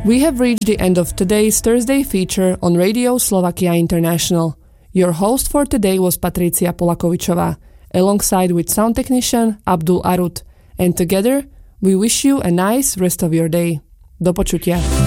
We have reached the end of today's Thursday feature on Radio Slovakia International. Your host for today was Patricia Polakovičová, alongside with sound technician Abdul Arut. And together, we wish you a nice rest of your day. Do počutia.